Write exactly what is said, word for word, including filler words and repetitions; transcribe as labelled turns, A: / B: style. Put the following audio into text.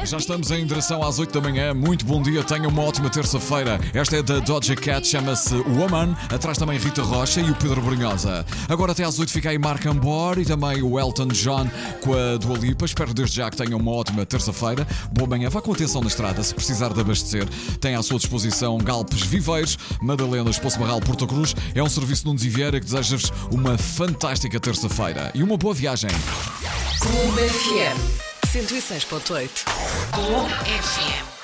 A: Já estamos em direção às oito da manhã. Muito bom dia, tenham uma ótima terça-feira. Esta é da Doja Cat, chama-se Woman. Atrás também Rita Rocha e o Pedro Brunhosa. Agora até às oito fica aí Marc Ambor e também o Elton John com a Dua Lipa. Espero desde já que tenham uma ótima terça-feira. Boa manhã, vá com atenção na estrada. Se precisar de abastecer, tem à sua disposição Galpes Viveiros, Madalenas, Poço Barral, Porto Cruz. É um serviço de Nunes e Vieira que deseja-vos uma fantástica terça-feira e uma boa viagem.
B: Clube F M cento e seis ponto oito. Clube F M.